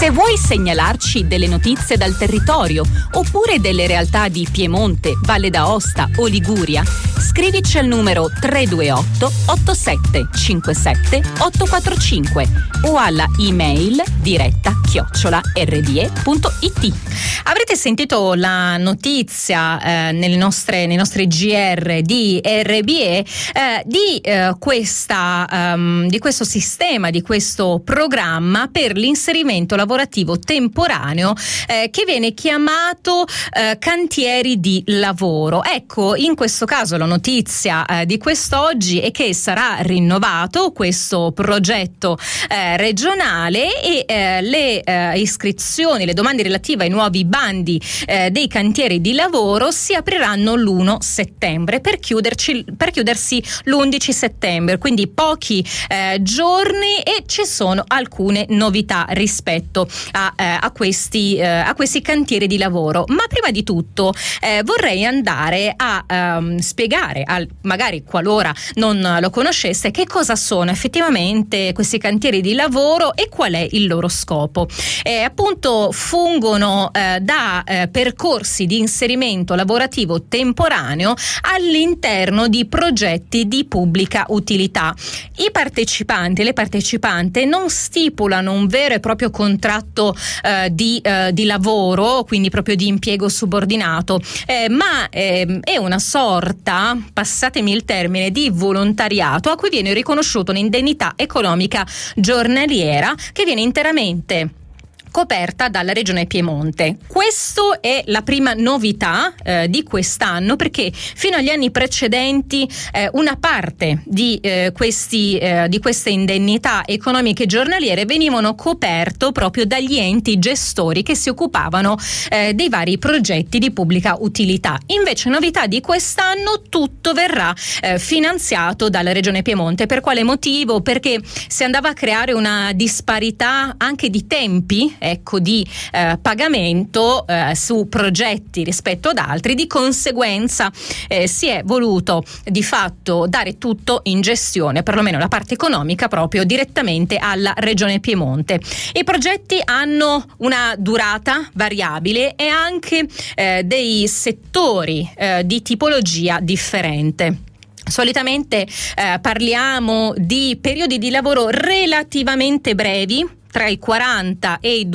Se vuoi segnalarci delle notizie dal territorio oppure delle realtà di Piemonte, Valle d'Aosta o Liguria, scrivici al numero 328 8757 845 o alla email diretta@rbe.it. Avrete sentito la notizia nei nostri GR di RBE di questo sistema, di questo programma per l'inserimento lavorativo temporaneo che viene chiamato cantieri di lavoro. Ecco, in questo caso la notizia di quest'oggi è che sarà rinnovato questo progetto regionale e le iscrizioni, le domande relative ai nuovi bandi dei cantieri di lavoro si apriranno l'1 settembre per chiudersi l'11 settembre, quindi pochi giorni, e ci sono alcune novità rispetto a questi cantieri di lavoro. Ma prima di tutto vorrei andare a spiegare, magari qualora non lo conoscesse, che cosa sono effettivamente questi cantieri di lavoro e qual è il loro scopo. Appunto fungono da percorsi di inserimento lavorativo temporaneo all'interno di progetti di pubblica utilità. I partecipanti e le partecipante non stipulano un vero e proprio contratto di lavoro, quindi proprio di impiego subordinato, ma è una sorta, passatemi il termine, di volontariato a cui viene riconosciuta un'indennità economica giornaliera che viene interamente coperta dalla Regione Piemonte. Questo è la prima novità di quest'anno, perché fino agli anni precedenti una parte di queste indennità economiche giornaliere venivano coperto proprio dagli enti gestori che si occupavano dei vari progetti di pubblica utilità. Invece, novità di quest'anno, tutto verrà finanziato dalla Regione Piemonte. Per quale motivo? Perché si andava a creare una disparità anche di tempi, ecco, di pagamento su progetti rispetto ad altri. Di conseguenza si è voluto di fatto dare tutto in gestione, perlomeno la parte economica, proprio direttamente alla Regione Piemonte. I progetti hanno una durata variabile e anche dei settori di tipologia differente. Solitamente parliamo di periodi di lavoro relativamente brevi, tra i 40 e i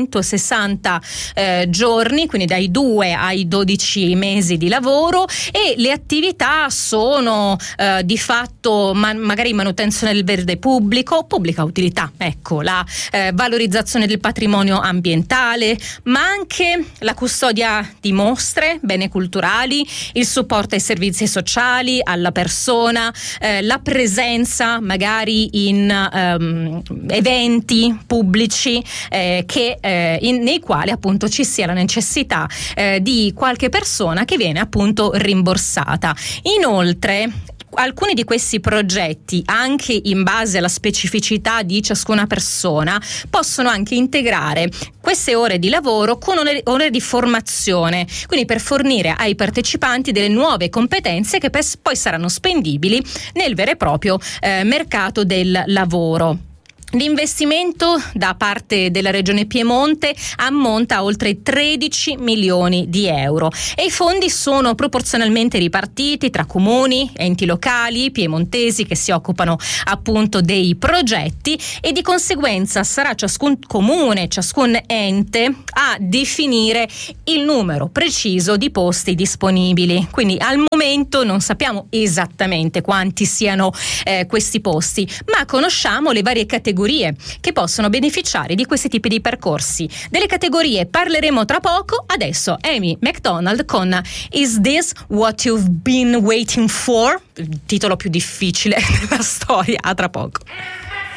260 giorni, quindi dai 2 ai 12 mesi di lavoro, e le attività sono di fatto magari manutenzione del verde pubblico, pubblica utilità, ecco, la valorizzazione del patrimonio ambientale, ma anche la custodia di mostre, beni culturali, il supporto ai servizi sociali, alla persona, la presenza magari in eventi pubblici nei quali appunto ci sia la necessità di qualche persona che viene appunto rimborsata. Inoltre, alcuni di questi progetti, anche in base alla specificità di ciascuna persona, possono anche integrare queste ore di lavoro con ore di formazione, quindi per fornire ai partecipanti delle nuove competenze che poi saranno spendibili nel vero e proprio mercato del lavoro. L'investimento da parte della Regione Piemonte ammonta a oltre 13 milioni di euro e i fondi sono proporzionalmente ripartiti tra comuni, enti locali, piemontesi che si occupano appunto dei progetti, e di conseguenza sarà ciascun comune, ciascun ente a definire il numero preciso di posti disponibili. Quindi al momento non sappiamo esattamente quanti siano questi posti, ma conosciamo le varie categorie che possono beneficiare di questi tipi di percorsi. Delle categorie parleremo tra poco. Adesso Amy Macdonald con Is This What You've Been Waiting For? Il titolo più difficile della storia. A tra poco.